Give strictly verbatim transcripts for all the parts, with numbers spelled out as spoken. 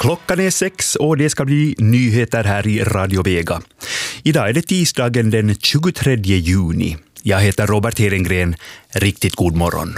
Klockan är sex och det ska bli nyheter här i Radio Vega. Idag är det tisdagen den tjugotredje juni. Jag heter Robert Herengren. Riktigt god morgon.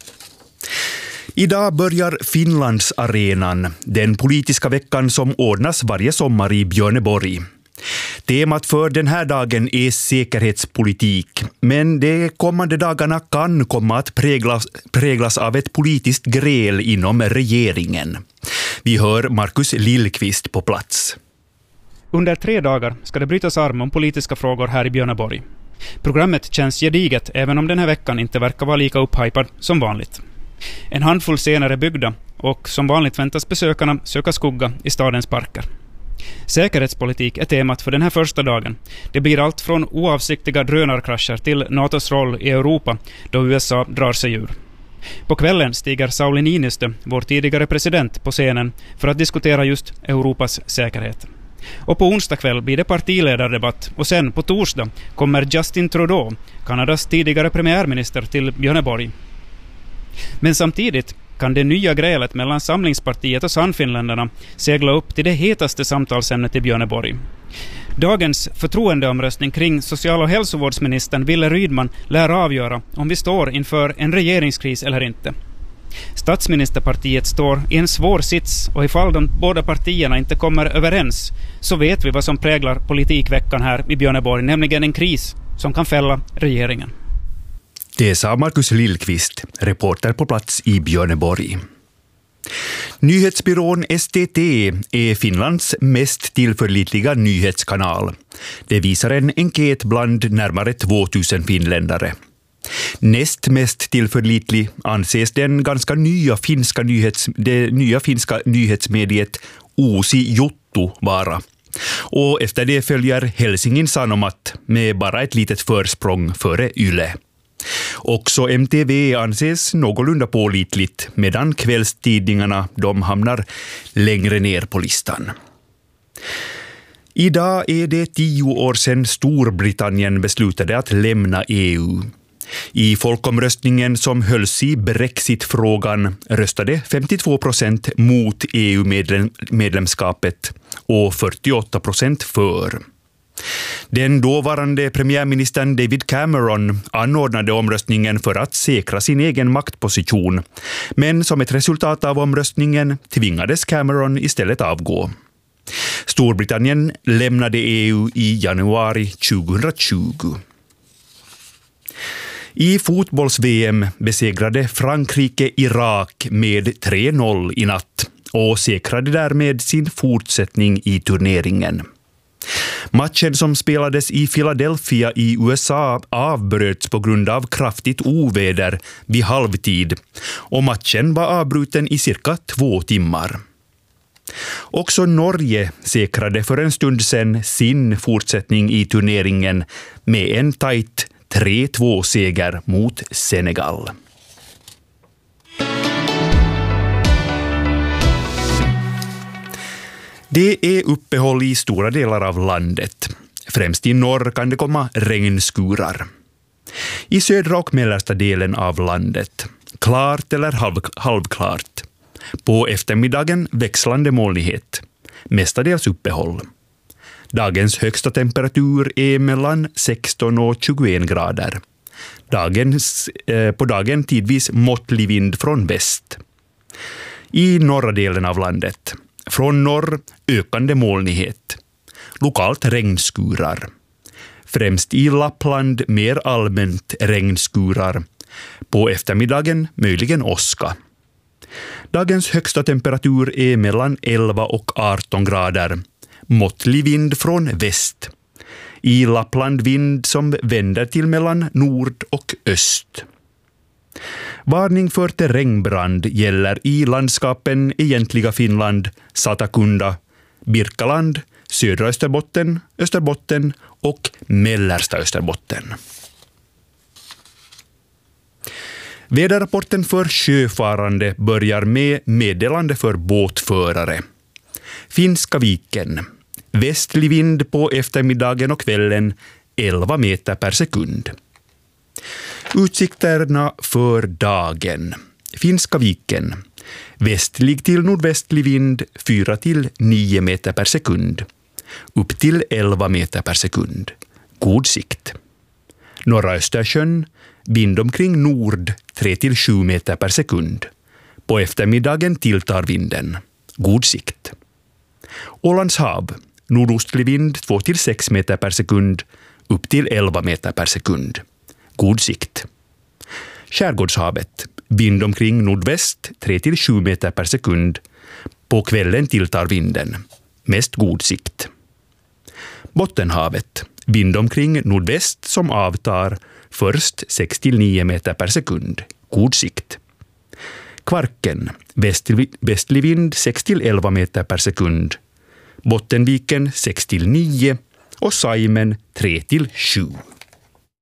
Idag börjar Finlandsarenan, den politiska veckan som ordnas varje sommar i Björneborg. Temat för den här dagen är säkerhetspolitik, men de kommande dagarna kan komma att präglas, präglas av ett politiskt gräl inom regeringen. Vi hör Markus Lillqvist på plats. Under tre dagar ska det brytas arm om politiska frågor här i Björneborg. Programmet känns gediget även om den här veckan inte verkar vara lika upphypad som vanligt. En handfull scener är byggda och som vanligt väntas besökarna söka skugga i stadens parker. Säkerhetspolitik är temat för den här första dagen. Det blir allt från oavsiktliga drönarkrascher till NATOs roll i Europa då U S A drar sig ur. På kvällen stiger Sauli Niinistö, vår tidigare president, på scenen för att diskutera just Europas säkerhet. Och på onsdag kväll blir det partiledardebatt och sen på torsdag kommer Justin Trudeau, Kanadas tidigare premiärminister, till Björneborg. Men samtidigt kan det nya grälet mellan Samlingspartiet och Sannfinländarna segla upp till det hetaste samtalsämnet i Björneborg. Dagens förtroendeomröstning kring social- och hälsovårdsministern Wille Rydman lär avgöra om vi står inför en regeringskris eller inte. Statsministerpartiet står i en svår sits och ifall de båda partierna inte kommer överens så vet vi vad som präglar politikveckan här i Björneborg, nämligen en kris som kan fälla regeringen. Det sa Markus Lillqvist, reporter på plats i Björneborg. Nyhetsbyrån S T T är Finlands mest tillförlitliga nyhetskanal. Det visar en enkät bland närmare tvåtusen finländare. Näst mest tillförlitlig anses den ganska nya finska, nyhets, det nya finska nyhetsmediet Uusi Juttu vara. Och efter det följer Helsingin Sanomat med bara ett litet försprång före Yle. Också M T V anses någorlunda pålitligt medan kvällstidningarna de hamnar längre ner på listan. Idag är det tio år sedan Storbritannien beslutade att lämna E U. I folkomröstningen som hölls i Brexit-frågan röstade femtiotvå procent mot E U-medlemskapet och fyrtioåtta procent för. Den dåvarande premiärministern David Cameron anordnade omröstningen för att säkra sin egen maktposition, men som ett resultat av omröstningen tvingades Cameron istället avgå. Storbritannien lämnade E U i januari tjugotjugo. I fotbolls-V M besegrade Frankrike Irak med tre noll i natt och säkrade därmed sin fortsättning i turneringen. Matchen som spelades i Philadelphia i U S A avbröts på grund av kraftigt oväder vid halvtid och matchen var avbruten i cirka två timmar. Också Norge säkrade för en stund sedan sin fortsättning i turneringen med en tajt tre två-seger mot Senegal. Det är uppehåll i stora delar av landet. Främst i norr kan det komma regnskurar. I södra och mellersta delen av landet, klart eller halv, halvklart. På eftermiddagen växlande molnighet, mestadels uppehåll. Dagens högsta temperatur är mellan sexton och tjugoen grader. Dagens, eh, på dagen tidvis måttlig vind från väst. I norra delen av landet, från norr ökande molnighet. Lokalt regnskurar. Främst i Lappland mer allmänt regnskurar. På eftermiddagen möjligen åska. Dagens högsta temperatur är mellan elva och arton grader. Måttlig vind från väst. I Lappland vind som vänder till mellan nord och öst. Varning för terrängbrand gäller i landskapen egentliga Finland, Satakunda, Birkaland, södra Österbotten, Österbotten och mellersta Österbotten. Väderrapporten för sjöfarande börjar med meddelande för båtförare. Finska viken. Västlig vind på eftermiddagen och kvällen elva meter per sekund. Utsikterna för dagen. Finska viken. Västlig till nordvästlig vind fyra till nio meter per sekund. Upp till elva meter per sekund. God sikt. Norra Östersjön, vind omkring nord tre till sju meter per sekund. På eftermiddagen tilltar vinden. God sikt. Ålands hav, nordostlig vind två till sex meter per sekund. Upp till elva meter per sekund. God sikt. Skärgårdshavet, vind omkring nordväst tre till sju meter per sekund. På kvällen tilltar vinden. Mest god sikt. Bottenhavet, vind omkring nordväst som avtar först sex till nio meter per sekund. God sikt. Kvarken, västlig, västlig vind sex till elva meter per sekund. Bottenviken sex till nio och Saimen tre till sju.